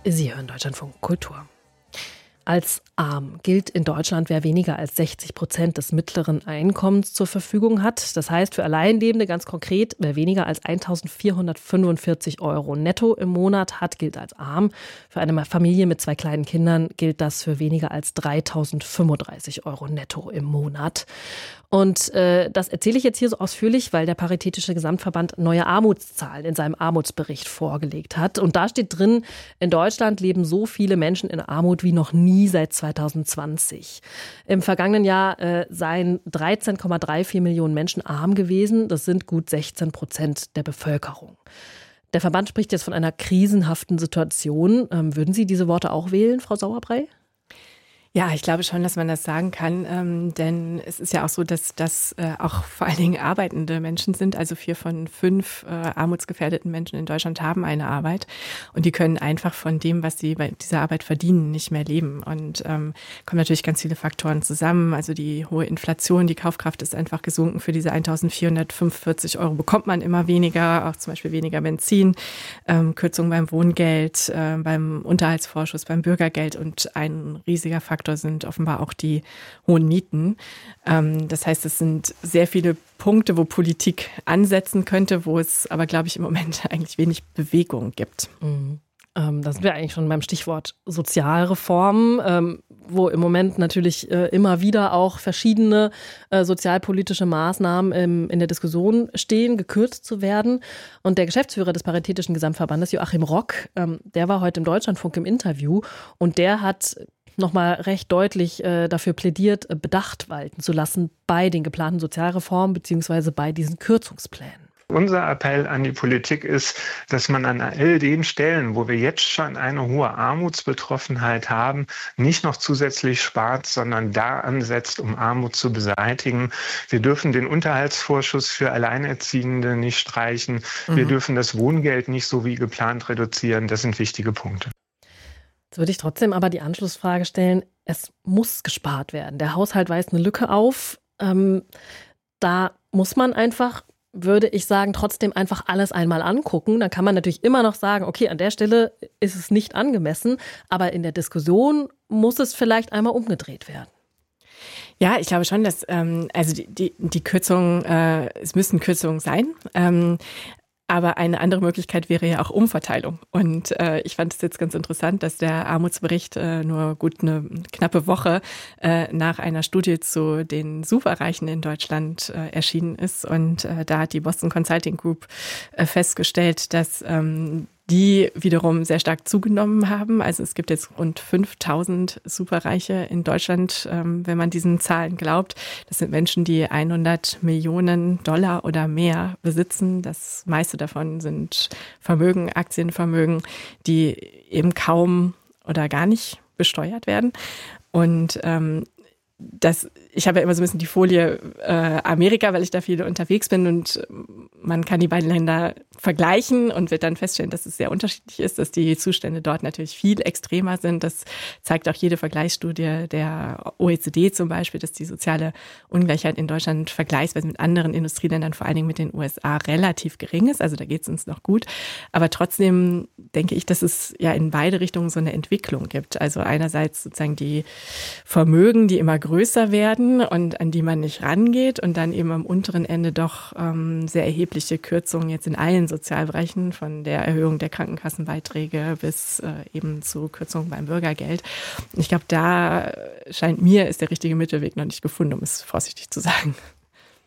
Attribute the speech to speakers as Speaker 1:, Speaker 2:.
Speaker 1: Sie hören Deutschlandfunk Kultur. Als arm gilt in Deutschland, wer weniger als 60% des mittleren Einkommens zur Verfügung hat. Das heißt für Alleinlebende ganz konkret, wer weniger als 1.445 € netto im Monat hat, gilt als arm. Für eine Familie mit 2 kleinen Kindern gilt das für weniger als 3.035 € netto im Monat. Und das erzähle ich jetzt hier so ausführlich, weil der Paritätische Gesamtverband neue Armutszahlen in seinem Armutsbericht vorgelegt hat. Und da steht drin, in Deutschland leben so viele Menschen in Armut wie noch nie seit 2020. Im vergangenen Jahr seien 13,34 Millionen Menschen arm gewesen. Das sind gut 16% der Bevölkerung. Der Verband spricht jetzt von einer krisenhaften Situation. Würden Sie diese Worte auch wählen, Frau Sauerbrey?
Speaker 2: Ja, ich glaube schon, dass man das sagen kann, denn es ist ja auch so, dass das auch vor allen Dingen arbeitende Menschen sind. Also 4 von 5 armutsgefährdeten Menschen in Deutschland haben eine Arbeit und die können einfach von dem, was sie bei dieser Arbeit verdienen, nicht mehr leben. Und kommen natürlich ganz viele Faktoren zusammen. Also die hohe Inflation, die Kaufkraft ist einfach gesunken. Für diese 1.445 € bekommt man immer weniger, auch zum Beispiel weniger Benzin, Kürzungen beim Wohngeld, beim Unterhaltsvorschuss, beim Bürgergeld und ein riesiger Faktor sind offenbar auch die hohen Mieten. Das heißt, es sind sehr viele Punkte, wo Politik ansetzen könnte, wo es aber, glaube ich, im Moment eigentlich wenig Bewegung gibt.
Speaker 1: Da sind wir eigentlich schon beim Stichwort Sozialreformen, wo im Moment natürlich immer wieder auch verschiedene sozialpolitische Maßnahmen in der Diskussion stehen, gekürzt zu werden. Und der Geschäftsführer des Paritätischen Gesamtverbandes, Joachim Rock, der war heute im Deutschlandfunk im Interview und der hat nochmal recht deutlich dafür plädiert, Bedacht walten zu lassen bei den geplanten Sozialreformen bzw. bei diesen Kürzungsplänen.
Speaker 3: Unser Appell an die Politik ist, dass man an all den Stellen, wo wir jetzt schon eine hohe Armutsbetroffenheit haben, nicht noch zusätzlich spart, sondern da ansetzt, um Armut zu beseitigen. Wir dürfen den Unterhaltsvorschuss für Alleinerziehende nicht streichen. Wir dürfen das Wohngeld nicht so wie geplant reduzieren. Das sind wichtige Punkte.
Speaker 1: Jetzt würde ich trotzdem aber die Anschlussfrage stellen, es muss gespart werden. Der Haushalt weist eine Lücke auf. Da muss man einfach, würde ich sagen, trotzdem einfach alles einmal angucken. Dann kann man natürlich immer noch sagen, okay, an der Stelle ist es nicht angemessen, aber in der Diskussion muss es vielleicht einmal umgedreht werden.
Speaker 2: Ja, ich glaube schon, dass also die Kürzungen, es müssten Kürzungen sein. Aber eine andere Möglichkeit wäre ja auch Umverteilung. Und ich fand es jetzt ganz interessant, dass der Armutsbericht nur gut eine knappe Woche nach einer Studie zu den Superreichen in Deutschland erschienen ist. Und da hat die Boston Consulting Group festgestellt, dass die wiederum sehr stark zugenommen haben. Also es gibt jetzt rund 5.000 Superreiche in Deutschland, wenn man diesen Zahlen glaubt. Das sind Menschen, die 100 Millionen $ oder mehr besitzen. Das meiste davon sind Vermögen, Aktienvermögen, die eben kaum oder gar nicht besteuert werden. Und ich habe ja immer so ein bisschen die Folie Amerika, weil ich da viel unterwegs bin und man kann die beiden Länder vergleichen und wird dann feststellen, dass es sehr unterschiedlich ist, dass die Zustände dort natürlich viel extremer sind. Das zeigt auch jede Vergleichsstudie der OECD zum Beispiel, dass die soziale Ungleichheit in Deutschland vergleichsweise mit anderen Industrieländern, vor allen Dingen mit den USA, relativ gering ist. Also da geht es uns noch gut. Aber trotzdem denke ich, dass es ja in beide Richtungen so eine Entwicklung gibt. Also einerseits sozusagen die Vermögen, die immer größer werden und an die man nicht rangeht und dann eben am unteren Ende doch sehr erhebliche Kürzungen jetzt in allen Sozialbereichen, von der Erhöhung der Krankenkassenbeiträge bis eben zu Kürzungen beim Bürgergeld. Ich glaube, da scheint mir, ist der richtige Mittelweg noch nicht gefunden, um es vorsichtig zu sagen.